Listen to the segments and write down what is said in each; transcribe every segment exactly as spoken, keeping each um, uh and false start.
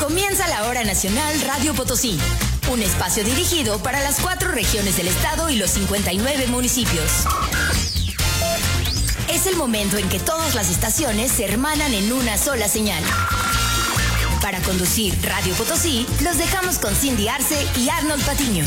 Comienza la Hora Nacional Radio Potosí, un espacio dirigido para las cuatro regiones del estado y los cincuenta y nueve municipios. Es el momento en que todas las estaciones se hermanan en una sola señal. Para conducir Radio Potosí, los dejamos con Cindy Arce y Arnold Patiño.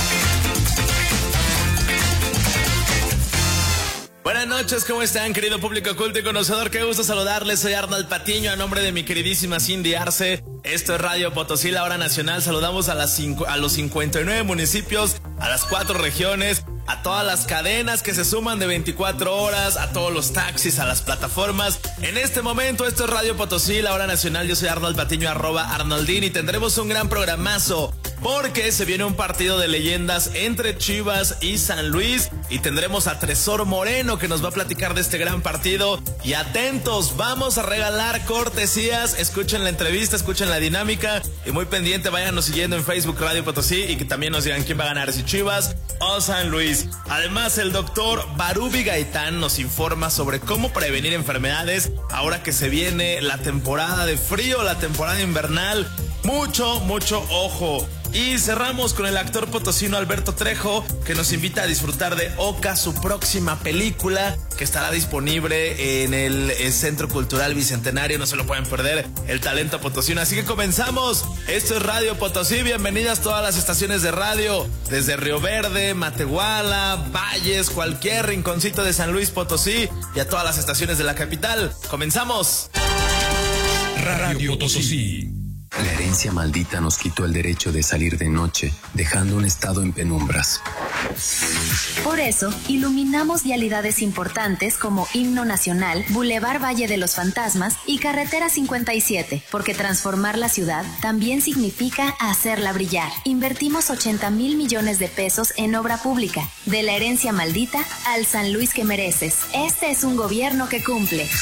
Buenas noches, ¿cómo están, querido público culto y conocedor? Qué gusto saludarles, soy Arnold Patiño, a nombre de mi queridísima Cindy Arce. Esto es Radio Potosí, la Hora Nacional. Saludamos a, las cinco, a los cincuenta y nueve municipios, a las cuatro regiones, a todas las cadenas que se suman de veinticuatro horas, a todos los taxis, a las plataformas. En este momento, esto es Radio Potosí, la Hora Nacional. Yo soy Arnold Patiño, arroba Arnoldín, y tendremos un gran programazo, porque se viene un partido de leyendas entre Chivas y San Luis, y tendremos a Tresor Moreno, que nos va a platicar de este gran partido. Y atentos, vamos a regalar cortesías. Escuchen la entrevista, escuchen la dinámica, y muy pendiente, váyanos siguiendo en Facebook Radio Potosí, y que también nos digan quién va a ganar, si Chivas o San Luis. Además, el doctor Barubi Gaitán nos informa sobre cómo prevenir enfermedades ahora que se viene la temporada de frío, la temporada invernal. Mucho, mucho ojo. Y cerramos con el actor potosino Alberto Trejo, que nos invita a disfrutar de Oca, su próxima película, que estará disponible en el, el Centro Cultural Bicentenario. No se lo pueden perder, el talento potosino. Así que comenzamos. Esto es Radio Potosí. Bienvenidas todas las estaciones de radio, desde Río Verde, Matehuala, Valles, cualquier rinconcito de San Luis Potosí, y a todas las estaciones de la capital. Comenzamos. Radio Potosí. La herencia maldita nos quitó el derecho de salir de noche, dejando un estado en penumbras. Por eso, iluminamos vialidades importantes como Himno Nacional, Boulevard Valle de los Fantasmas y Carretera cincuenta y siete, porque transformar la ciudad también significa hacerla brillar. Invertimos ochenta mil millones de pesos en obra pública, de la herencia maldita al San Luis que mereces. Este es un gobierno que cumple.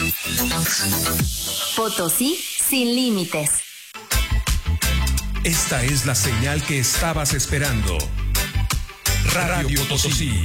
Potosí sin límites. Esta es la señal que estabas esperando. Radio Potosí.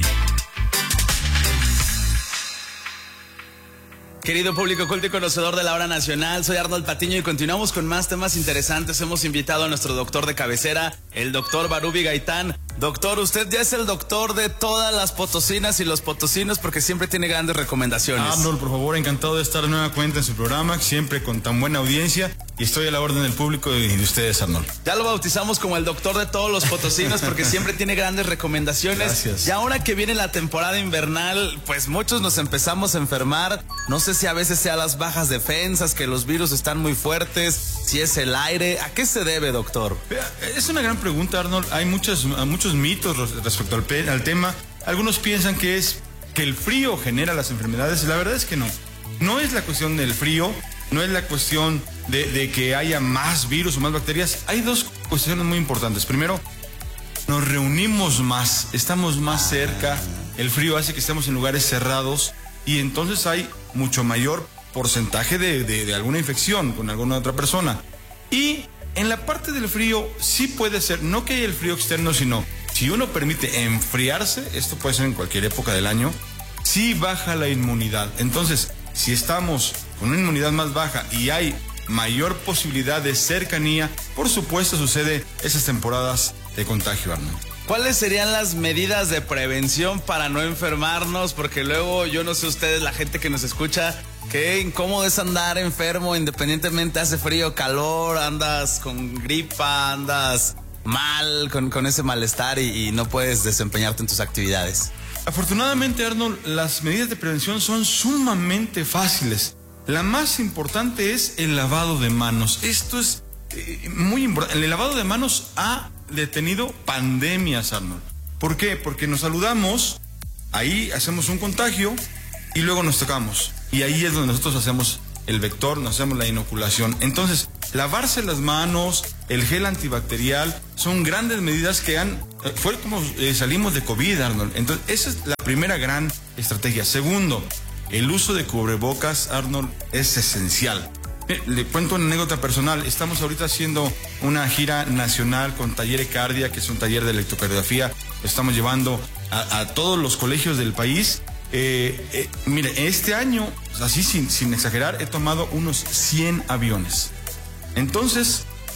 Querido público culto y conocedor de la Hora Nacional, soy Arnold Patiño y continuamos con más temas interesantes. Hemos invitado a nuestro doctor de cabecera, el doctor Barubi Gaitán. Doctor, usted ya es el doctor de todas las potosinas y los potosinos, porque siempre tiene grandes recomendaciones. Arnold, por favor, encantado de estar de nueva cuenta en su programa, siempre con tan buena audiencia, y estoy a la orden del público y de ustedes, Arnold. Ya lo bautizamos como el doctor de todos los potosinos, porque siempre tiene grandes recomendaciones. Gracias. Y ahora que viene la temporada invernal, pues muchos nos empezamos a enfermar. No sé si a veces sea las bajas defensas, que los virus están muy fuertes, si es el aire. ¿A qué se debe, doctor? Es una gran pregunta, Arnold. Hay muchos, muchos mitos respecto al, pe- al tema. Algunos piensan que es que el frío genera las enfermedades. La verdad es que no. No es la cuestión del frío, no es la cuestión de, de que haya más virus o más bacterias. Hay dos cuestiones muy importantes. Primero, nos reunimos más, estamos más cerca. El frío hace que estemos en lugares cerrados y entonces hay mucho mayor porcentaje de, de, de alguna infección con alguna otra persona. Y en la parte del frío sí puede ser, no que haya el frío externo, sino si uno permite enfriarse, esto puede ser en cualquier época del año, sí baja la inmunidad. Entonces, si estamos con una inmunidad más baja y hay mayor posibilidad de cercanía, por supuesto sucede esas temporadas de contagio, Arnold. ¿Cuáles serían las medidas de prevención para no enfermarnos? Porque luego, yo no sé ustedes, la gente que nos escucha, qué incómodo es andar enfermo, independientemente hace frío, calor, andas con gripa, andas mal, con, con ese malestar y, y no puedes desempeñarte en tus actividades. Afortunadamente, Arnold, las medidas de prevención son sumamente fáciles. La más importante es el lavado de manos. Esto es eh, muy importante. El lavado de manos ha detenido pandemias, Arnold. ¿Por qué? Porque nos saludamos, ahí hacemos un contagio y luego nos tocamos. Y ahí es donde nosotros hacemos el vector, nos hacemos la inoculación. Entonces, lavarse las manos, el gel antibacterial, son grandes medidas que han... Fue como eh, salimos de COVID, Arnold. Entonces, esa es la primera gran estrategia. Segundo, el uso de cubrebocas, Arnold, es esencial. Le cuento una anécdota personal. Estamos ahorita haciendo una gira nacional con Taller Cardia, que es un taller de electrocardiografía. Lo estamos llevando a, a todos los colegios del país. Eh, eh, mire, este año, así sin, sin exagerar, he tomado unos cien aviones. Entonces,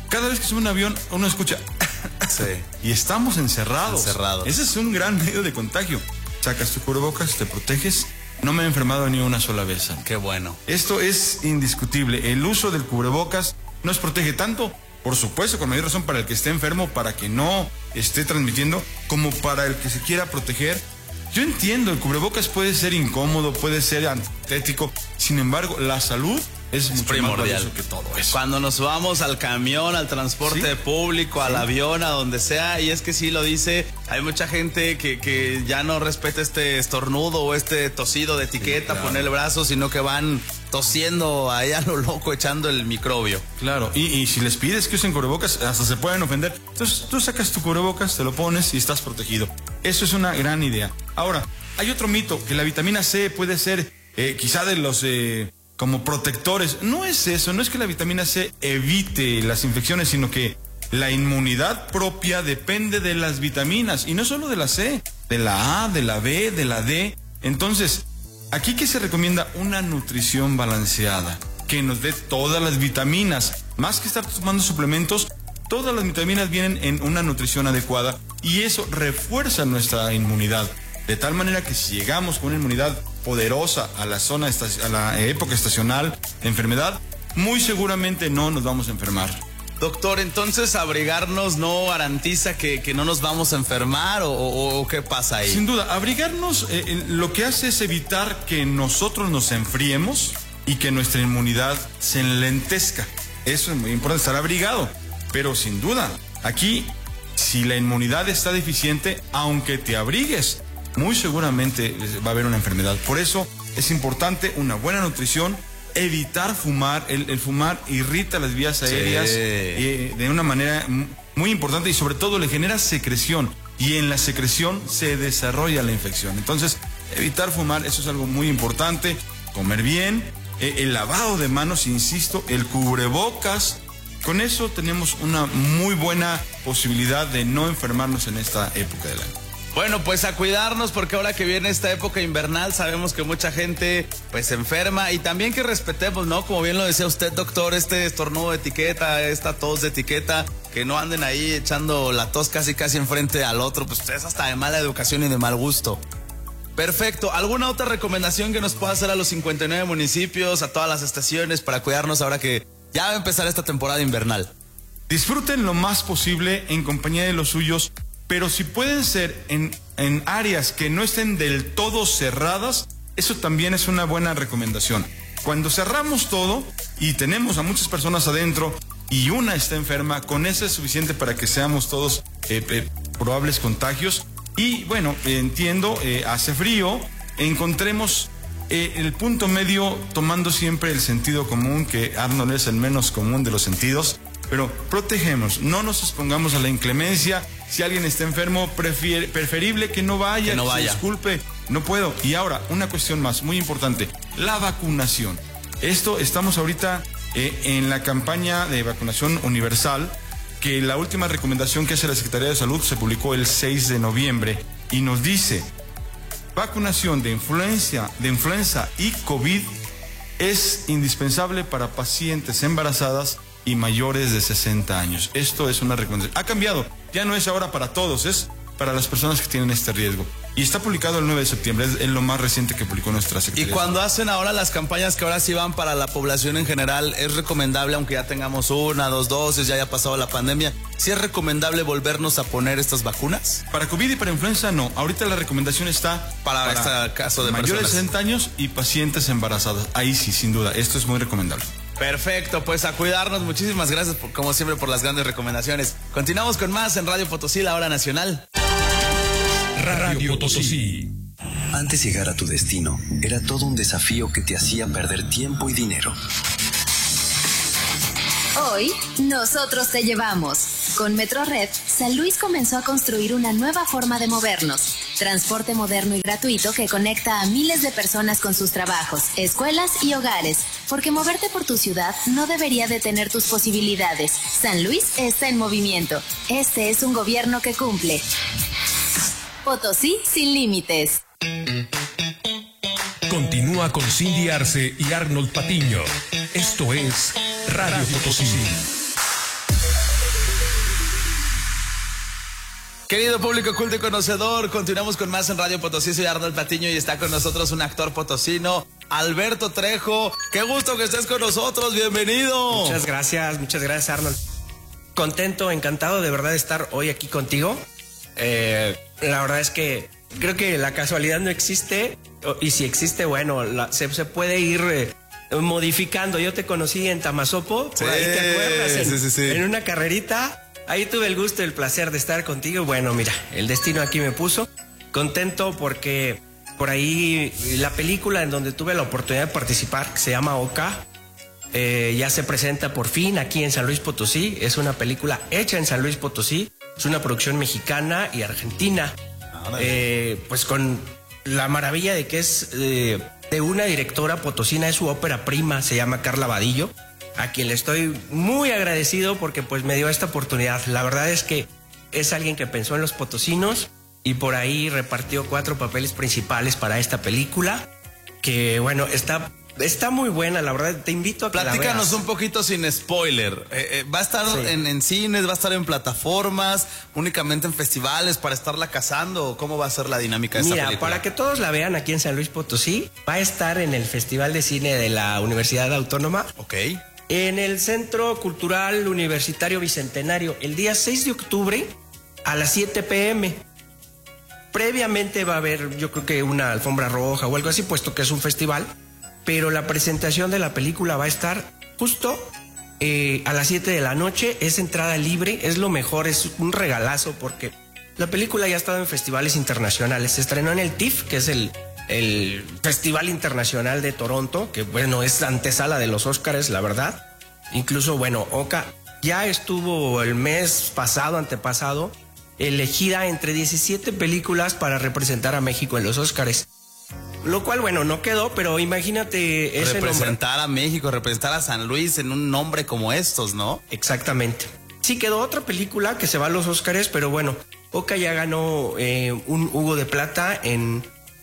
Cada vez que sube un avión, uno escucha... Sí. Y estamos encerrados. Encerrados. Ese es un gran medio de contagio. Sacas tu cubrebocas, te proteges. No me he enfermado ni una sola vez. Qué bueno. Esto es indiscutible. El uso del cubrebocas nos protege tanto, por supuesto, con mayor razón para el que esté enfermo, para que no esté transmitiendo, como para el que se quiera proteger. Yo entiendo, el cubrebocas puede ser incómodo, puede ser antitético. Sin embargo, la salud es, es mucho primordial. más valioso que todo eso. Cuando nos vamos al camión, al transporte ¿Sí? público, al ¿Sí? avión, a donde sea, y es que sí lo dice, hay mucha gente que, que ya no respeta este estornudo o este tosido de etiqueta, sí, claro. Poner el brazo, sino que van tosiendo ahí a lo loco, echando el microbio. Claro, y, y si les pides que usen cubrebocas, hasta se pueden ofender. Entonces tú sacas tu cubrebocas, te lo pones y estás protegido. Eso es una gran idea. Ahora, hay otro mito, que la vitamina C puede ser eh, quizá de los... Eh, como protectores. No es eso, no es que la vitamina C evite las infecciones, sino que la inmunidad propia depende de las vitaminas, y no solo de la C, de la A, de la B, de la D. Entonces, aquí que se recomienda una nutrición balanceada, que nos dé todas las vitaminas, más que estar tomando suplementos, todas las vitaminas vienen en una nutrición adecuada, y eso refuerza nuestra inmunidad. De tal manera que si llegamos con una inmunidad poderosa a la zona, a la época estacional de enfermedad, muy seguramente no nos vamos a enfermar. Doctor, entonces abrigarnos no garantiza que, que no nos vamos a enfermar o, o, o qué pasa ahí. Sin duda, abrigarnos eh, lo que hace es evitar que nosotros nos enfriemos y que nuestra inmunidad se enlentezca. Eso es muy importante, estar abrigado. Pero sin duda, aquí, si la inmunidad está deficiente, aunque te abrigues, muy seguramente va a haber una enfermedad. Por eso es importante una buena nutrición, evitar fumar. El, el fumar irrita las vías aéreas, sí. eh, de una manera muy importante, y sobre todo le genera secreción, y en la secreción se desarrolla la infección. Entonces, evitar fumar, eso es algo muy importante. Comer bien, eh, el lavado de manos, insisto, el cubrebocas. Con eso tenemos una muy buena posibilidad de no enfermarnos en esta época del año. Bueno, pues a cuidarnos, porque ahora que viene esta época invernal sabemos que mucha gente pues se enferma, y también que respetemos, ¿no? Como bien lo decía usted, doctor, este estornudo de etiqueta, esta tos de etiqueta, que no anden ahí echando la tos casi casi enfrente al otro, pues es hasta de mala educación y de mal gusto. Perfecto. ¿Alguna otra recomendación que nos pueda hacer a los cincuenta y nueve municipios, a todas las estaciones, para cuidarnos ahora que ya va a empezar esta temporada invernal? Disfruten lo más posible en compañía de los suyos, pero si pueden ser en, en áreas que no estén del todo cerradas, eso también es una buena recomendación. Cuando cerramos todo y tenemos a muchas personas adentro y una está enferma, con eso es suficiente para que seamos todos eh, eh, probables contagios. Y bueno, eh, entiendo, eh, hace frío, encontremos eh, el punto medio tomando siempre el sentido común, que Arnold es el menos común de los sentidos. Pero protegemos, no nos expongamos a la inclemencia. Si alguien está enfermo, prefiere, preferible que no vaya, que no que vaya. se disculpe, no puedo. Y ahora, una cuestión más, muy importante, la vacunación. Esto, estamos ahorita eh, en la campaña de vacunación universal, que la última recomendación que hace la Secretaría de Salud se publicó el seis de noviembre, y nos dice, vacunación de influenza, de influenza y COVID es indispensable para pacientes embarazadas y mayores de sesenta años. Esto es una recomendación. Ha cambiado, ya no es ahora para todos, es para las personas que tienen este riesgo. Y está publicado el nueve de septiembre, es, es lo más reciente que publicó nuestra Secretaría. Y cuando hacen ahora las campañas que ahora sí van para la población en general, ¿es recomendable, aunque ya tengamos una, dos dosis, ya haya pasado la pandemia, sí es recomendable volvernos a poner estas vacunas? Para COVID y para influenza no. Ahorita la recomendación está para, para este caso de mayores personas de sesenta años y pacientes embarazados. Ahí sí, sin duda, esto es muy recomendable. Perfecto, pues a cuidarnos. Muchísimas gracias, por, como siempre, por las grandes recomendaciones. Continuamos con más en Radio Potosí, la hora nacional. Radio Potosí. Antes llegar a tu destino, era todo un desafío que te hacía perder tiempo y dinero. Hoy, nosotros te llevamos. Con Metrored, San Luis comenzó a construir una nueva forma de movernos. Transporte moderno y gratuito que conecta a miles de personas con sus trabajos, escuelas y hogares. Porque moverte por tu ciudad no debería detener tus posibilidades. San Luis está en movimiento. Este es un gobierno que cumple. Potosí sin límites. Continúa con Cindy Arce y Arnold Patiño. Esto es Radio Potosí. Querido público culto y conocedor, continuamos con más en Radio Potosí. Soy Arnold Patiño y está con nosotros un actor potosino, Alberto Trejo. Qué gusto que estés con nosotros, bienvenido. Muchas gracias, muchas gracias, Arnold. Contento, encantado de verdad de estar hoy aquí contigo. Eh, la verdad es que creo que la casualidad no existe, y si existe, bueno, la, se, se puede ir eh, modificando. Yo te conocí en Tamazopo, por sí, ahí te acuerdas, en, sí, sí, sí. en una carrerita. Ahí tuve el gusto y el placer de estar contigo. Bueno, mira, el destino aquí me puso. Contento porque por ahí la película en donde tuve la oportunidad de participar, que se llama Oca, eh, ya se presenta por fin aquí en San Luis Potosí. Es una película hecha en San Luis Potosí. Es una producción mexicana y argentina. Eh, pues con la maravilla de que es eh, de una directora potosina, es su ópera prima, se llama Carla Vadillo, a quien le estoy muy agradecido porque pues me dio esta oportunidad. La verdad es que es alguien que pensó en los potosinos y por ahí repartió cuatro papeles principales para esta película, que bueno, está, está muy buena, la verdad, te invito a que Platícanos la veas. un poquito sin spoiler. Eh, eh, ¿Va a estar Sí. en, en cines, va a estar en plataformas, únicamente en festivales para estarla cazando? ¿Cómo va a ser la dinámica de esta Mira, película? para que todos la vean aquí en San Luis Potosí, va a estar en el Festival de Cine de la Universidad Autónoma, Ok. en el Centro Cultural Universitario Bicentenario, el día seis de octubre a las siete pe eme. Previamente va a haber, yo creo que una alfombra roja o algo así, puesto que es un festival, pero la presentación de la película va a estar justo eh, a las siete de la noche. Es entrada libre, es lo mejor, es un regalazo porque la película ya ha estado en festivales internacionales. Se estrenó en el T I F, que es el el Festival Internacional de Toronto, que bueno, es antesala de los Óscares, la verdad. Incluso, bueno, Oca ya estuvo el mes pasado, antepasado, elegida entre diecisiete películas para representar a México en los Óscares. Lo cual, bueno, no quedó, pero imagínate ese nombre. Representar a México, representar a San Luis en un nombre como estos, ¿no? Exactamente. Sí, quedó otra película que se va a los Óscares, pero bueno, Oca ya ganó eh, un Hugo de Plata en...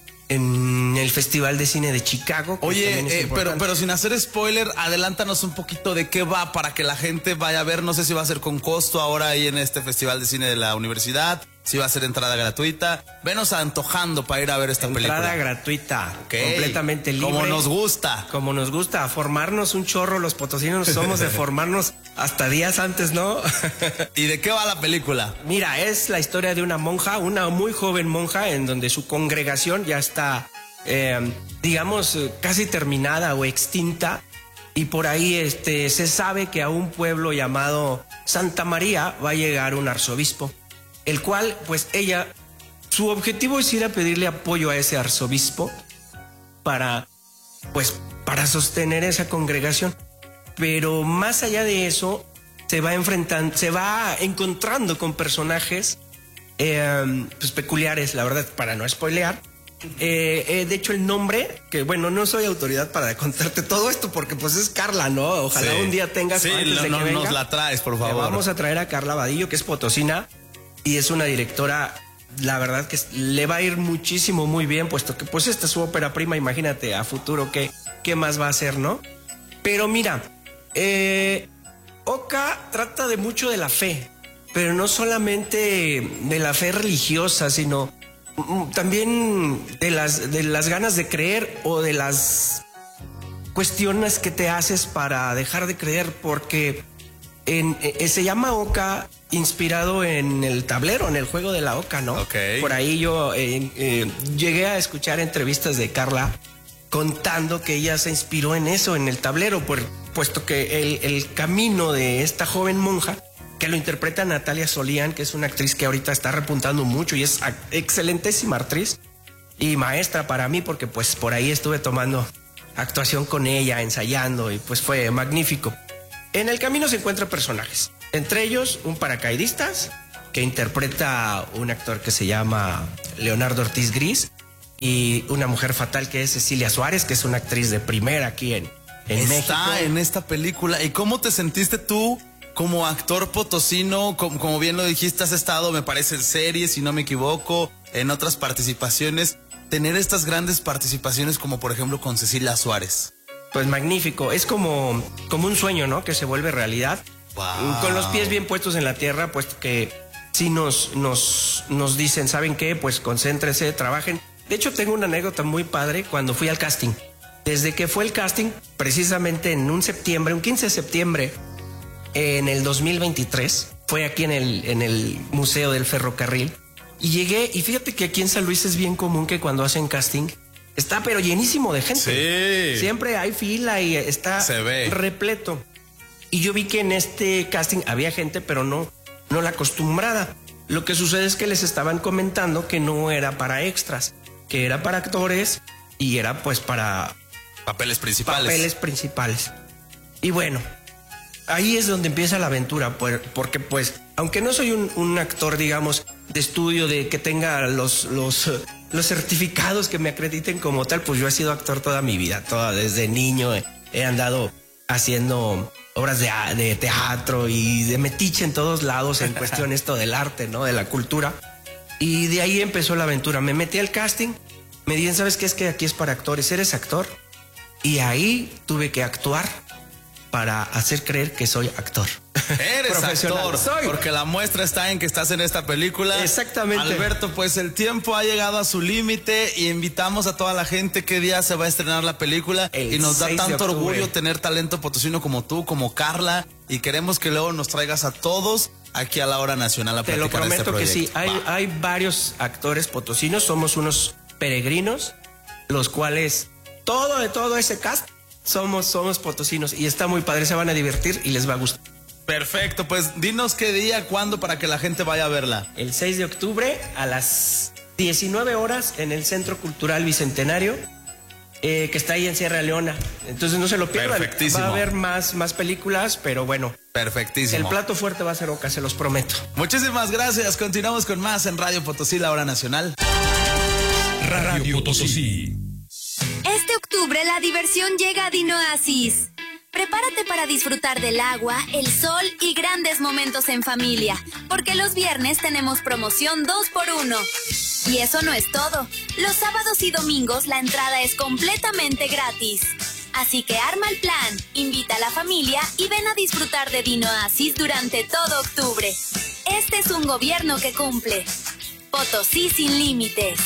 en el Festival de Cine de Chicago. que Oye, también es eh, pero, importante. pero sin hacer spoiler, adelántanos un poquito de qué va para que la gente vaya a ver. No sé si va a ser con costo ahora ahí en este Festival de Cine de la Universidad, si va a ser entrada gratuita. Venos antojando para ir a ver esta Entrada película. gratuita, Ok. completamente libre. Como nos gusta. Como nos gusta, formarnos un chorro. Los potosinos somos de formarnos hasta días antes, ¿no? ¿Y de qué va la película? Mira, es la historia de una monja, una muy joven monja, en donde su congregación ya está, eh, digamos, eh, casi terminada o extinta. Y por ahí este, se sabe que a un pueblo llamado Santa María va a llegar un arzobispo, el cual, pues ella, su objetivo es ir a pedirle apoyo a ese arzobispo para, pues, para sostener esa congregación. Pero más allá de eso, se va enfrentando, se va encontrando con personajes eh, pues, peculiares, la verdad, para no spoilear. Eh, eh, de hecho, el nombre, que bueno, no soy autoridad para contarte todo esto, porque pues es Carla, ¿no? Ojalá Sí. un día tengas Sí, antes no, de no, que venga, nos la traes, por le favor. vamos a traer a Carla Vadillo, que es potosina y es una directora, la verdad que le va a ir muchísimo, muy bien, puesto que pues esta es su ópera prima. Imagínate a futuro qué, qué más va a hacer, ¿no? Pero mira, eh, Oca trata de mucho de la fe, pero no solamente de la fe religiosa, sino mm, también de las, de las ganas de creer o de las cuestiones que te haces para dejar de creer, porque en, eh, se llama Oca inspirado en el tablero, en el juego de la Oca, ¿no? Ok. Por ahí yo eh, eh, llegué a escuchar entrevistas de Carla contando que ella se inspiró en eso, en el tablero, por, puesto que el, el camino de esta joven monja, que lo interpreta Natalia Solián, que es una actriz que ahorita está repuntando mucho y es a- excelentísima actriz y maestra para mí, porque pues por ahí estuve tomando actuación con ella, ensayando, y pues fue magnífico. En el camino se encuentran personajes, entre ellos un paracaidistas que interpreta un actor que se llama Leonardo Ortiz Gris, y una mujer fatal que es Cecilia Suárez, que es una actriz de primera aquí en, en Está México. en esta película. ¿Y cómo te sentiste tú como actor potosino? Como, como bien lo dijiste, has estado, me parece, en series, si no me equivoco, en otras participaciones. Tener estas grandes participaciones como por ejemplo con Cecilia Suárez. Pues magnífico, es como, como un sueño, ¿no? Que se vuelve realidad. Wow. Con los pies bien puestos en la tierra, puesto que sí nos, nos, nos dicen, ¿saben qué? Pues concéntrense, trabajen. De hecho, tengo una anécdota muy padre cuando fui al casting. Desde que fue el casting, precisamente en un septiembre, un quince de septiembre, en el dos mil veintitrés, fue aquí en el, en el Museo del Ferrocarril. Y llegué, y fíjate que aquí en San Luis es bien común que cuando hacen casting, está pero llenísimo de gente. Sí. Siempre hay fila y está Se ve. repleto. Y yo vi que en este casting había gente, pero no, no la acostumbrada. Lo que sucede es que les estaban comentando que no era para extras, que era para actores y era pues para Papeles principales. papeles principales. Y bueno, ahí es donde empieza la aventura, pues, porque pues, aunque no soy un, un actor, digamos, de estudio, de que tenga los, los, los certificados que me acrediten como tal, pues yo he sido actor toda mi vida, toda desde niño he, he andado haciendo obras de, de teatro y de metiche en todos lados en cuestión esto del arte, ¿no? De la cultura. Y de ahí empezó la aventura. Me metí al casting, me dijeron, ¿sabes qué? Es que aquí es para actores, ¿eres actor? Y ahí tuve que actuar para hacer creer que soy actor. Eres Profesional. actor, Soy. porque la muestra está en que estás en esta película. Exactamente. Alberto, pues el tiempo ha llegado a su límite y invitamos a toda la gente qué día se va a estrenar la película. El y nos da seis de tanto octubre. orgullo tener talento potosino como tú, como Carla, y queremos que luego nos traigas a todos aquí a la Hora Nacional a Te lo platicar de este prometo que sí. proyecto. Hay, Va. hay varios actores potosinos, somos unos peregrinos, los cuales todo de todo ese cast somos, somos potosinos y está muy padre, se van a divertir y les va a gustar. Perfecto, pues dinos qué día, cuándo para que la gente vaya a verla. El seis de octubre a las diecinueve horas en el Centro Cultural Bicentenario, eh, que está ahí en Sierra Leona. Entonces no se lo pierdan. Perfectísimo. Va a haber más, más películas, pero bueno, Perfectísimo. el plato fuerte va a ser Oca, se los prometo. Muchísimas gracias. Continuamos con más en Radio Potosí, la Hora Nacional. Radio Potosí. Este octubre la diversión llega a Dinoasis. Prepárate para disfrutar del agua, el sol y grandes momentos en familia, porque los viernes tenemos promoción dos por uno. Y eso no es todo. Los sábados y domingos la entrada es completamente gratis. Así que arma el plan, invita a la familia y ven a disfrutar de Dinoasis durante todo octubre. Este es un gobierno que cumple. Potosí sin límites.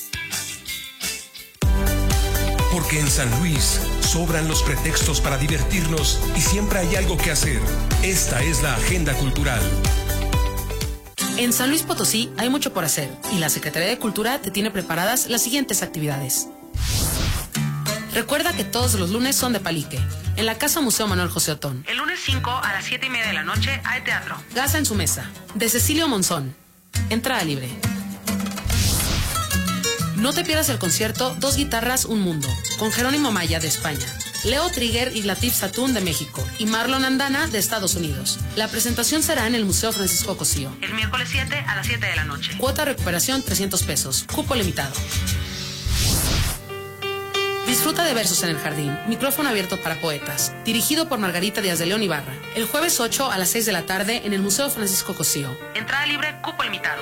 Porque en San Luis sobran los pretextos para divertirnos y siempre hay algo que hacer. Esta es la agenda cultural. En San Luis Potosí hay mucho por hacer y la Secretaría de Cultura te tiene preparadas las siguientes actividades. Recuerda que todos los lunes son de Palique, en la Casa Museo Manuel José Otón. El lunes cinco a las siete y media de la noche hay teatro. Gaza en su mesa, de Cecilio Monzón. Entrada libre. No te pierdas el concierto Dos Guitarras, Un Mundo, con Jerónimo Maya de España, Leo Trigger y Latif Satún de México y Marlon Andana de Estados Unidos. La presentación será en el Museo Francisco Cosío. El miércoles siete a las siete de la noche. Cuota recuperación trescientos pesos, cupo limitado. Disfruta de Versos en el Jardín, micrófono abierto para poetas, dirigido por Margarita Díaz de León Ibarra. El jueves ocho a las seis de la tarde en el Museo Francisco Cosío. Entrada libre, cupo limitado.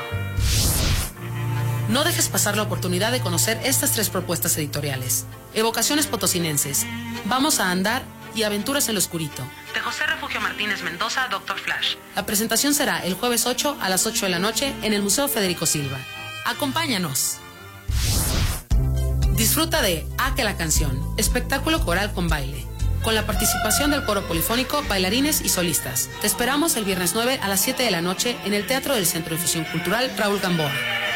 No dejes pasar la oportunidad de conocer estas tres propuestas editoriales. Evocaciones potosinenses, Vamos a andar y Aventuras en lo oscurito. De José Refugio Martínez Mendoza, doctor Flash. La presentación será el jueves ocho a las ocho de la noche en el Museo Federico Silva. Acompáñanos. Disfruta de A que la canción, espectáculo coral con baile, con la participación del coro polifónico, bailarines y solistas. Te esperamos el viernes nueve a las siete de la noche en el Teatro del Centro de Difusión Cultural Raúl Gamboa.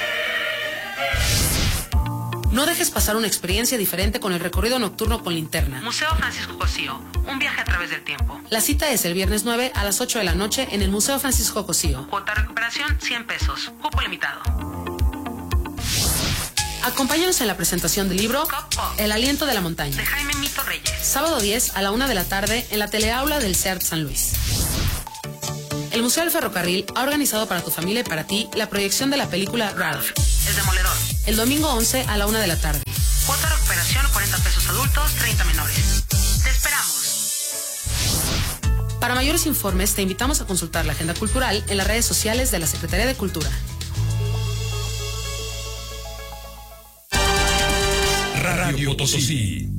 No dejes pasar una experiencia diferente con el recorrido nocturno con linterna. Museo Francisco Cosío, un viaje a través del tiempo. La cita es el viernes nueve a las ocho de la noche en el Museo Francisco Cosío. Cuota recuperación cien pesos, cupo limitado. Acompáñanos en la presentación del libro El aliento de la montaña, De Jaime Mito Reyes. sábado diez a la una de la tarde en la teleaula del C E A R T San Luis. El Museo del Ferrocarril ha organizado para tu familia y para ti la proyección de la película Ralph, El Demoledor. el domingo once a la una de la tarde. Cuota recuperación cuarenta pesos adultos, treinta menores. Te esperamos. Para mayores informes te invitamos a consultar la agenda cultural en las redes sociales de la Secretaría de Cultura. Radio Potosí.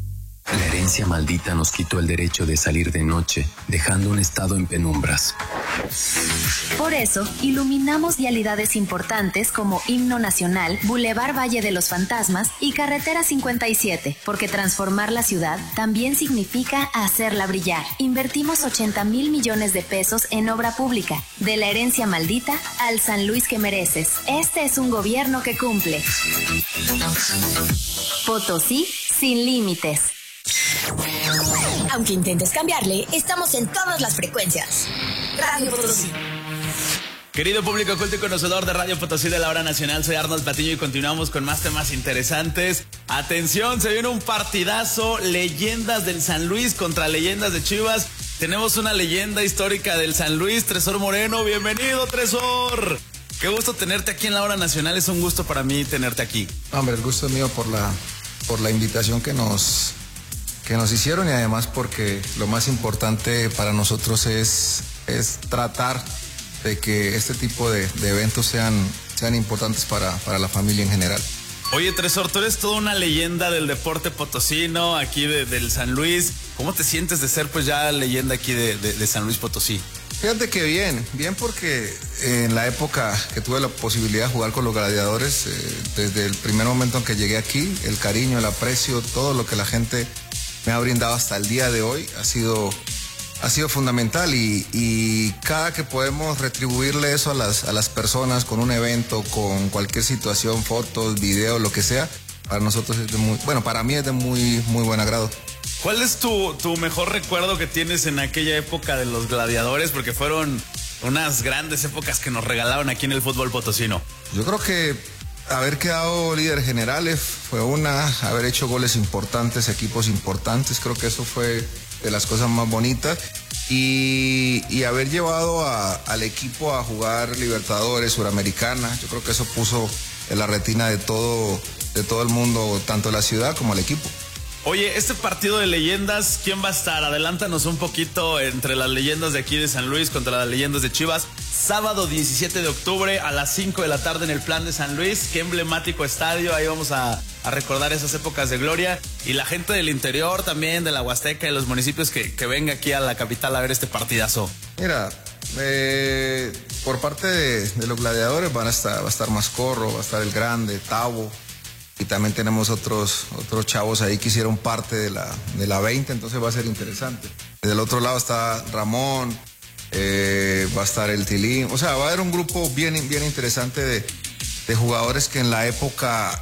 La herencia maldita nos quitó el derecho de salir de noche, dejando un estado en penumbras. Por eso, iluminamos vialidades importantes como Himno Nacional, Boulevard Valle de los Fantasmas y Carretera cincuenta y siete, porque transformar la ciudad también significa hacerla brillar. Invertimos ochenta mil millones de pesos en obra pública, de la herencia maldita al San Luis que mereces. Este es un gobierno que cumple. Potosí sin límites. Aunque intentes cambiarle, estamos en todas las frecuencias. Radio Potosí. Querido público culto y conocedor de Radio Potosí de la Hora Nacional, soy Arnold Patiño y continuamos con más temas interesantes. Atención, se viene un partidazo, leyendas del San Luis contra leyendas de Chivas. Tenemos una leyenda histórica del San Luis, Tresor Moreno. Bienvenido, Tresor. Qué gusto tenerte aquí en la Hora Nacional, es un gusto para mí tenerte aquí. Hombre, el gusto es mío por la, por la invitación que nos, que nos hicieron y además porque lo más importante para nosotros es, es tratar de que este tipo de, de eventos sean, sean importantes para, para la familia en general. Oye, Tresor, tú eres toda una leyenda del deporte potosino, aquí de, del San Luis. ¿Cómo te sientes de ser pues ya leyenda aquí de, de, de San Luis Potosí? Fíjate que bien, bien porque en la época que tuve la posibilidad de jugar con los Gladiadores, eh, desde el primer momento en que llegué aquí, el cariño, el aprecio, todo lo que la gente me ha brindado hasta el día de hoy ha sido... ha sido fundamental y, y cada que podemos retribuirle eso a las, a las personas con un evento, con cualquier situación, fotos, videos, lo que sea, para nosotros es de muy, bueno, para mí es de muy, muy buen agrado. ¿Cuál es tu, tu mejor recuerdo que tienes en aquella época de los Gladiadores? Porque fueron unas grandes épocas que nos regalaron aquí en el fútbol potosino. Yo creo que haber quedado líder generales fue una, haber hecho goles importantes, equipos importantes, creo que eso fue de las cosas más bonitas y, y haber llevado a, al equipo a jugar Libertadores, Suramericana, yo creo que eso puso en la retina de todo, de todo el mundo, tanto la ciudad como el equipo. Oye, este partido de leyendas, ¿quién va a estar? Adelántanos un poquito entre las leyendas de aquí de San Luis contra las leyendas de Chivas. Sábado diecisiete de octubre a las cinco de la tarde en el Plan de San Luis. Qué emblemático estadio, ahí vamos a, a recordar esas épocas de gloria. Y la gente del interior también, de la Huasteca y los municipios que, que venga aquí a la capital a ver este partidazo. Mira, eh, por parte de, de los Gladiadores van a estar, va a estar Mascorro, va a estar El Grande, Tavo. Y también tenemos otros, otros chavos ahí que hicieron parte de la, de la veinte, entonces va a ser interesante. Del otro lado está Ramón, eh, va a estar el Tilín, o sea, va a haber un grupo bien, bien interesante de, de jugadores que en la época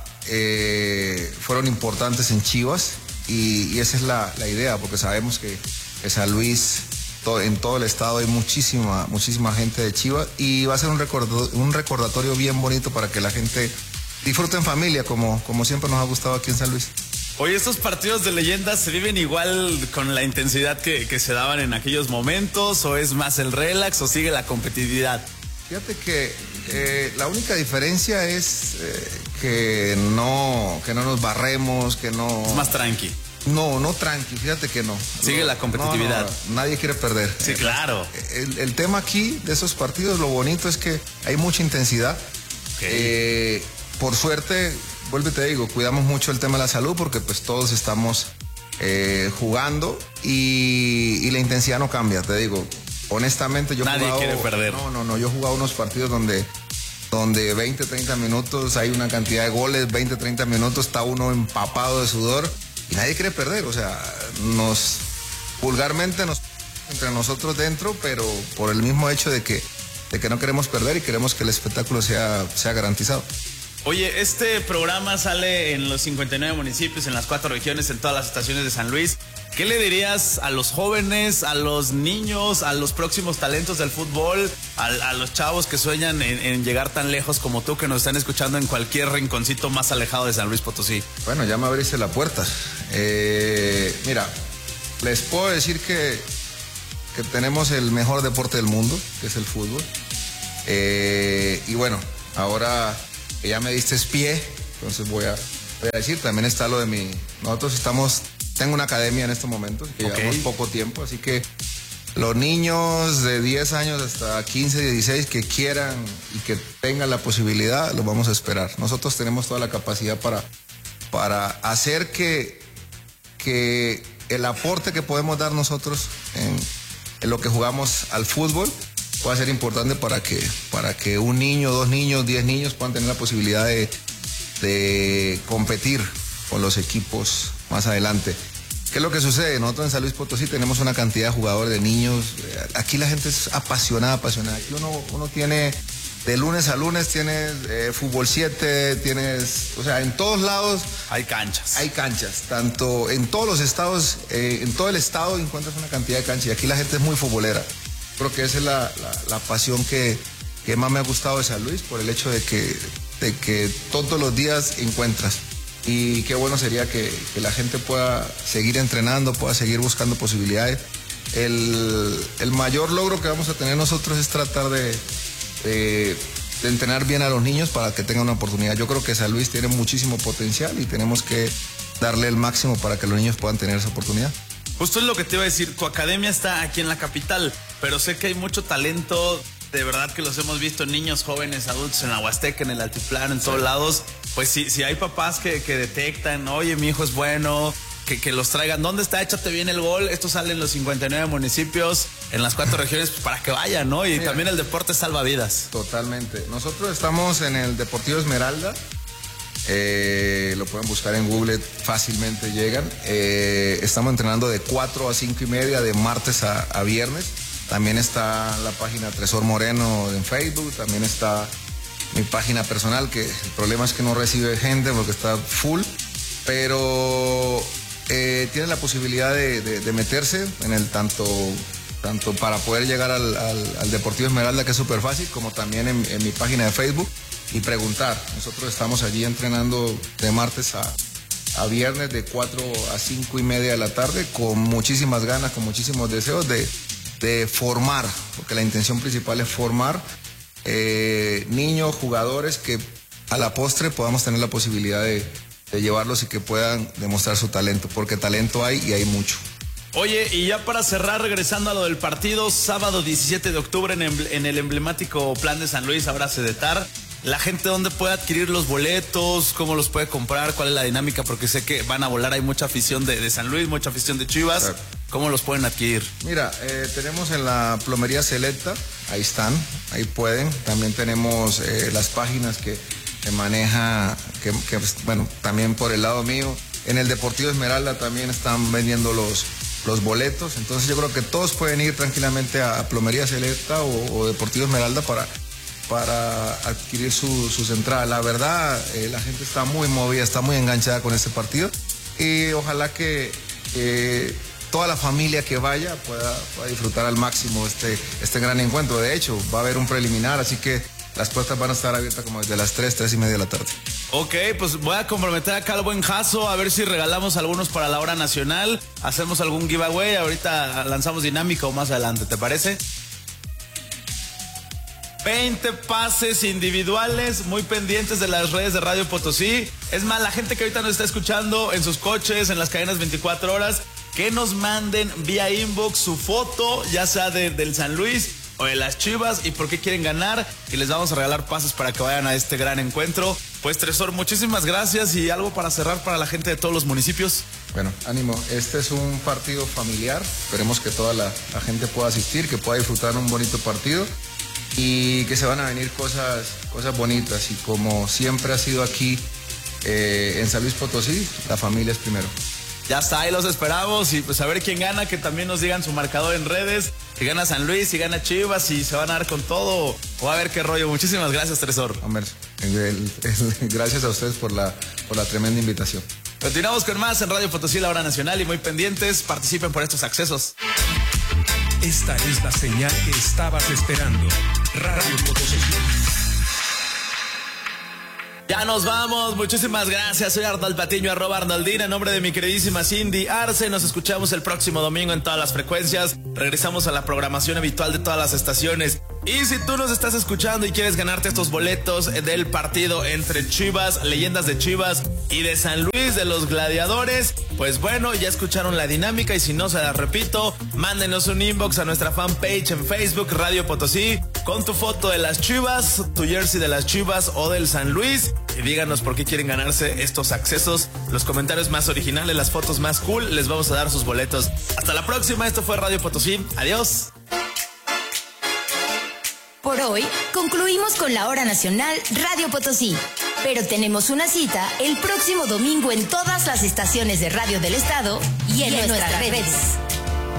eh, fueron importantes en Chivas y, y esa es la, la idea, porque sabemos que, que San Luis, todo, en todo el estado hay muchísima, muchísima gente de Chivas y va a ser un, recordo, un recordatorio bien bonito para que la gente disfruten en familia, como, como siempre nos ha gustado aquí en San Luis. Oye, estos partidos de leyendas se viven igual con la intensidad que, que se daban en aquellos momentos, o es más el relax, o sigue la competitividad. Fíjate que eh, la única diferencia es eh, que no, que no nos barremos, que no... Es más tranqui. No, no tranqui, fíjate que no. Sigue no, la competitividad. No, no, nadie quiere perder. Sí, claro. El, el tema aquí de esos partidos, lo bonito es que hay mucha intensidad. Okay. Eh, Por suerte, vuelvo y te digo, cuidamos mucho el tema de la salud porque pues todos estamos eh, jugando y, y la intensidad no cambia, te digo. Honestamente, yo he Nadie jugado... quiere perder. No, no, no, yo he jugado unos partidos donde, donde veinte, treinta minutos hay una cantidad de goles, veinte, treinta minutos está uno empapado de sudor y nadie quiere perder, o sea, nos vulgarmente nos entre nosotros dentro, pero por el mismo hecho de que, de que no queremos perder y queremos que el espectáculo sea, sea garantizado. Oye, este programa sale en los cincuenta y nueve municipios, en las cuatro regiones, en todas las estaciones de San Luis. ¿Qué le dirías a los jóvenes, a los niños, a los próximos talentos del fútbol, a, a los chavos que sueñan en, en llegar tan lejos como tú, que nos están escuchando en cualquier rinconcito más alejado de San Luis Potosí? Bueno, ya me abriste la puerta. Eh, mira, les puedo decir que, que tenemos el mejor deporte del mundo, que es el fútbol. Eh, y bueno, ahora... que ya me diste pie, entonces voy a, voy a decir, también está lo de mi, nosotros estamos, tengo una academia en este momento, que okay. Llevamos poco tiempo, así que los niños de diez años hasta quince, dieciséis que quieran y que tengan la posibilidad, los vamos a esperar. Nosotros tenemos toda la capacidad para, para hacer que, que el aporte que podemos dar nosotros en, en lo que jugamos al fútbol, pueda ser importante para que, para que un niño, dos niños, diez niños puedan tener la posibilidad de, de competir con los equipos más adelante. ¿Qué es lo que sucede? Nosotros en San Luis Potosí tenemos una cantidad de jugadores, de niños. Aquí la gente es apasionada, apasionada. Aquí uno, uno tiene, de lunes a lunes tienes eh, fútbol siete, tienes, o sea, en todos lados. Hay canchas. Hay canchas, tanto en todos los estados, eh, en todo el estado encuentras una cantidad de canchas y aquí la gente es muy futbolera. Creo que esa es la, la, la pasión que, que más me ha gustado de San Luis, por el hecho de que, de que todos los días encuentras. Y qué bueno sería que, que la gente pueda seguir entrenando, pueda seguir buscando posibilidades. El, el mayor logro que vamos a tener nosotros es tratar de, de, de entrenar bien a los niños para que tengan una oportunidad. Yo creo que San Luis tiene muchísimo potencial y tenemos que darle el máximo para que los niños puedan tener esa oportunidad. Justo es lo que te iba a decir, tu academia está aquí en la capital, pero sé que hay mucho talento, de verdad que los hemos visto, niños, jóvenes, adultos, en la Huasteca, en el Altiplano, en todos lados. Pues si, si hay papás que, que detectan, oye, mi hijo es bueno, que, que los traigan. ¿Dónde está? Échate bien el gol. Esto sale en los cincuenta y nueve municipios, en las cuatro regiones, pues para que vayan, ¿no? Y mira, también el deporte salva vidas. Totalmente. Nosotros estamos en el Deportivo Esmeralda. Eh, lo pueden buscar en Google, fácilmente llegan. Eh, estamos entrenando de cuatro a cinco y media, de martes a, a viernes. También está la página Tresor Moreno en Facebook, también está mi página personal, que el problema es que no recibe gente porque está full, pero eh, tienen la posibilidad de, de, de meterse en el tanto, tanto para poder llegar al, al, al Deportivo Esmeralda, que es súper fácil, como también en, en mi página de Facebook, y preguntar. Nosotros estamos allí entrenando de martes a, a viernes de cuatro a cinco y media de la tarde, con muchísimas ganas, con muchísimos deseos de, de formar, porque la intención principal es formar eh, niños, jugadores que a la postre podamos tener la posibilidad de, de llevarlos y que puedan demostrar su talento, porque talento hay y hay mucho. Oye, y ya para cerrar, regresando a lo del partido, sábado diecisiete de octubre en, en el emblemático Plan de San Luis, ahora Sedetar. La gente, ¿dónde puede adquirir los boletos? ¿Cómo los puede comprar? ¿Cuál es la dinámica? Porque sé que van a volar, hay mucha afición de, de San Luis, mucha afición de Chivas. Claro. ¿Cómo los pueden adquirir? Mira, eh, tenemos en la plomería Selecta, ahí están, ahí pueden. También tenemos eh, las páginas que, que maneja, que, que, bueno, también por el lado mío. En el Deportivo Esmeralda también están vendiendo los, los boletos. Entonces yo creo que todos pueden ir tranquilamente a, a plomería Selecta o, o Deportivo Esmeralda para... para adquirir su, sus entradas. La verdad, eh, la gente está muy movida, está muy enganchada con este partido y ojalá que eh, toda la familia que vaya pueda, pueda disfrutar al máximo este, este gran encuentro. De hecho, va a haber un preliminar, así que las puertas van a estar abiertas como desde las tres, tres y media de la tarde. Ok, pues voy a comprometer acá al buen Jaso, a ver si regalamos algunos para la hora nacional, hacemos algún giveaway, ahorita lanzamos dinámica o más adelante, ¿te parece? veinte pases individuales, muy pendientes de las redes de Radio Potosí. Es más, la gente que ahorita nos está escuchando en sus coches, en las cadenas veinticuatro horas, que nos manden vía inbox su foto, ya sea de, del San Luis o de las Chivas, y por qué quieren ganar, y les vamos a regalar pases para que vayan a este gran encuentro. Pues Tresor, muchísimas gracias, y algo para cerrar para la gente de todos los municipios. Bueno, ánimo, este es un partido familiar, esperemos que toda la, la gente pueda asistir, que pueda disfrutar un bonito partido y que se van a venir cosas, cosas bonitas, y como siempre ha sido aquí eh, en San Luis Potosí, la familia es primero. Ya está, ahí los esperamos, y pues a ver quién gana, que también nos digan su marcador en redes, si gana San Luis, si gana Chivas, si se van a dar con todo, o a ver qué rollo. Muchísimas gracias, Tresor. Hombre, el, el, el, gracias a ustedes por la, por la tremenda invitación. Continuamos con más en Radio Potosí, la hora nacional, y muy pendientes, participen por estos accesos. Esta es la señal que estabas esperando. Radio Potosí. Ya nos vamos, muchísimas gracias. Soy Arnold Patiño, arroba Arnoldina, en nombre de mi queridísima Cindy Arce. Nos escuchamos el próximo domingo en todas las frecuencias. Regresamos a la programación habitual de todas las estaciones. Y si tú nos estás escuchando y quieres ganarte estos boletos del partido entre Chivas, leyendas de Chivas, y de San Luis, de los Gladiadores, pues bueno, ya escucharon la dinámica, y si no, se la repito, mándenos un inbox a nuestra fanpage en Facebook, Radio Potosí, con tu foto de las Chivas, tu jersey de las Chivas o del San Luis, y díganos por qué quieren ganarse estos accesos. Los comentarios más originales, las fotos más cool, les vamos a dar sus boletos. Hasta la próxima, esto fue Radio Potosí, adiós. Por hoy, concluimos con la Hora Nacional Radio Potosí. Pero tenemos una cita el próximo domingo en todas las estaciones de radio del estado y en, y en nuestras, nuestras redes. redes.